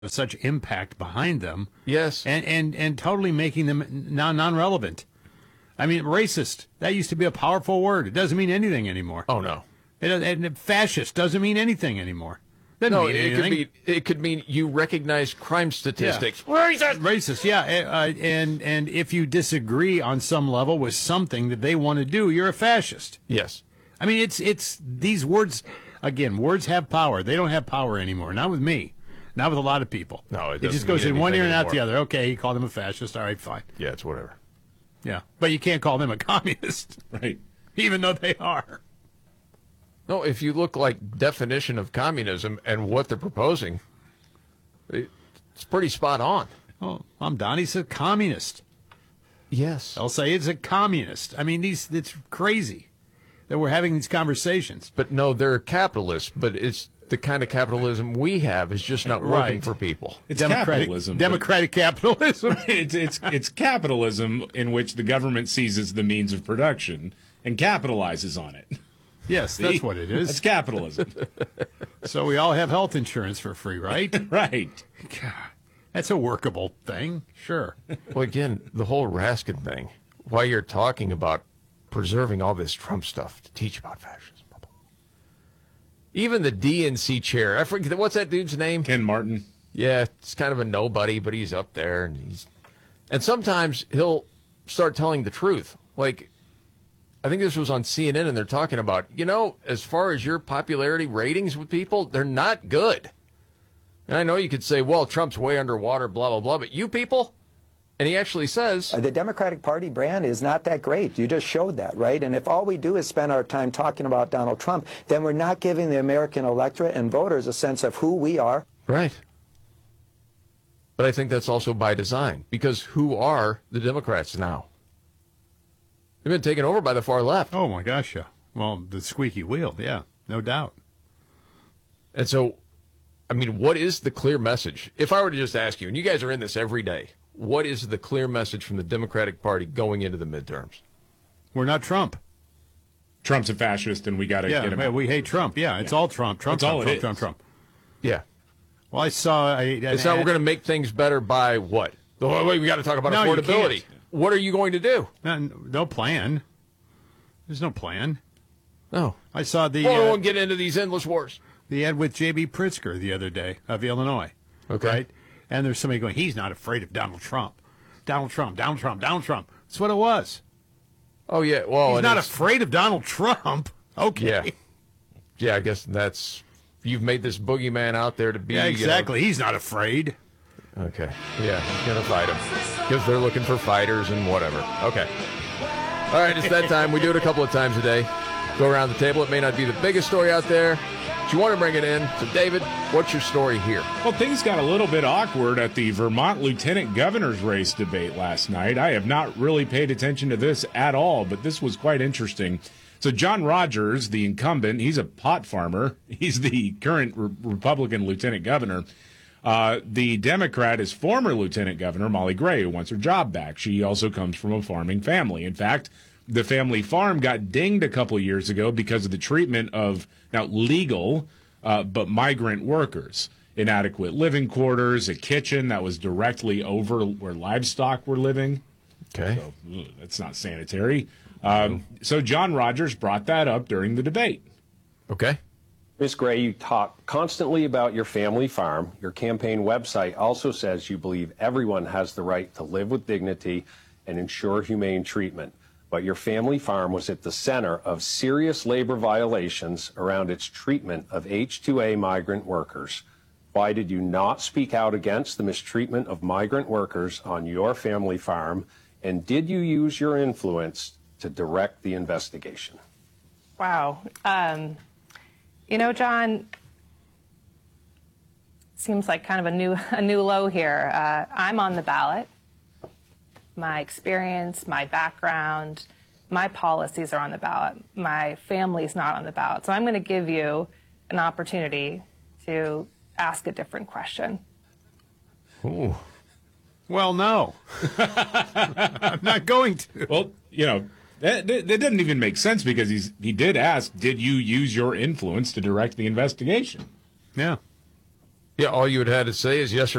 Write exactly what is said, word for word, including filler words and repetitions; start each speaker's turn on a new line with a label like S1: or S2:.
S1: such impact behind them.
S2: Yes.
S1: And, and, and totally making them non, non-relevant. I mean, racist, that used to be a powerful word. It doesn't mean anything anymore.
S2: Oh, no.
S1: It, and fascist doesn't mean anything anymore. Doesn't
S2: no,
S1: mean
S2: it
S1: anything.
S2: could, be, it could mean you recognize crime statistics.
S1: Yeah. Racist! Racist, yeah. Uh, and, and if you disagree on some level with something that they want to do, you're a fascist.
S2: Yes.
S1: I mean, it's it's these words, again, words have power. They don't have power anymore. Not with me. Not with a lot of people.
S2: No, it,
S1: it just goes
S2: in
S1: one ear and
S2: anymore.
S1: out the other. Okay, he called him a fascist. All right, fine.
S2: Yeah, it's whatever.
S1: Yeah, but you can't call them a communist.
S3: Right.
S1: Even though they are.
S2: No, if you look like definition of communism and what they're proposing, it's pretty spot on.
S1: Oh, I'm Donnie's a communist.
S2: Yes.
S1: They'll say it's a communist. I mean, these it's crazy that we're having these conversations.
S2: But no, they're capitalists, but it's the kind of capitalism we have is just not working
S1: Right.
S2: for people.
S3: It's
S1: Democratic,
S3: capitalism.
S1: Democratic capitalism.
S3: it's it's it's capitalism in which the government seizes the means of production and capitalizes on it.
S1: Yes,
S3: See?
S1: that's what it is.
S3: That's capitalism.
S1: So we all have health insurance for free, right?
S3: Right.
S1: God, that's a workable thing. Sure.
S2: Well, again, the whole Raskin thing, why you're talking about preserving all this Trump stuff to teach about fascism. Even the D N C chair, I forget, what's that dude's name?
S3: Ken Martin.
S2: Yeah, it's kind of a nobody, but he's up there, and he's, and sometimes he'll start telling the truth. Like, I think this was on C N N, and they're talking about, you know, as far as your popularity ratings with people, they're not good. And I know you could say, well, Trump's way underwater, blah, blah, blah, but you people, and he actually says,
S4: Uh, The Democratic Party brand is not that great. You just showed that, right? And if all we do is spend our time talking about Donald Trump, then we're not giving the American electorate and voters a sense of who we are.
S2: right. But I think that's also by design, because who are the Democrats now? They've been taken over by the far left.
S1: Oh, my gosh, yeah. Well, the squeaky wheel, yeah, no doubt.
S2: And so, I mean, what is the clear message? If I were to just ask you, and you guys are in this every day, what is the clear message from the Democratic Party going into the midterms?
S1: We're not Trump.
S3: Trump's a fascist, and we got to
S1: Yeah,
S3: get him
S1: man,
S3: out.
S1: we hate Trump. Yeah, it's all Trump. Trump,
S3: That's
S1: Trump,
S3: all it
S1: Trump,
S3: is.
S1: Trump, Trump.
S2: Yeah.
S1: Well, I saw... I,
S2: It's not we're going to make things better by what? Oh, wait, we got to talk about
S1: No, you
S2: affordability.
S1: can't.
S2: What are you going to do?
S1: No, no plan. There's no plan.
S2: No.
S1: I saw the
S2: Well, we
S1: uh,
S2: won't get into these endless wars.
S1: the ad with J B. Pritzker the other day of Illinois.
S2: Okay.
S1: Right? And there's somebody going, he's not afraid of Donald Trump. Donald Trump, Donald Trump, Donald Trump. That's what it was.
S2: Oh, yeah. Well,
S1: He's
S2: and
S1: not
S2: it's-
S1: afraid of Donald Trump. Okay.
S2: Yeah. Yeah, I guess that's, you've made this boogeyman out there to be.
S1: Yeah,
S2: you know-
S1: exactly. He's not afraid.
S2: Okay. Yeah, he's going to fight him. Because they're looking for fighters and whatever. Okay. All right, it's that time. We do it a couple of times a day. Go around the table. It may not be the biggest story out there, but you want to bring it in. So, David, what's your story here?
S3: Well, things got a little bit awkward at the Vermont lieutenant governor's race debate last night. I have not really paid attention to this at all, but this was quite interesting. So John Rogers, the incumbent, he's a pot farmer. He's the current re- Republican lieutenant governor. Uh, the Democrat is former Lieutenant Governor Molly Gray, who wants her job back. She also comes from a farming family. In fact, the family farm got dinged a couple of years ago because of the treatment of, now legal, uh, but migrant workers. Inadequate living quarters, a kitchen that was directly over where livestock were living.
S2: Okay.
S3: So, ugh, that's not sanitary. Um, so John Rogers brought that up during the debate.
S2: Okay.
S5: Miz Gray, you talk constantly about your family farm. Your campaign website also says you believe everyone has the right to live with dignity and ensure humane treatment. But your family farm was at the center of serious labor violations around its treatment of H two A migrant workers. Why did you not speak out against the mistreatment of migrant workers on your family farm? And did you use your influence to direct the investigation?
S6: Wow. Um, you know, John, seems like kind of a new a new low here. Uh, I'm on the ballot. My experience, my background, my policies are on the ballot. My family's not on the ballot. So I'm going to give you an opportunity to ask a different question.
S2: Ooh.
S1: Well, no. I'm not going to.
S3: Well, you know, that, that, that doesn't even make sense because he's he did ask, did you use your influence to direct the investigation?
S1: Yeah.
S2: Yeah, all you would have had to say is yes or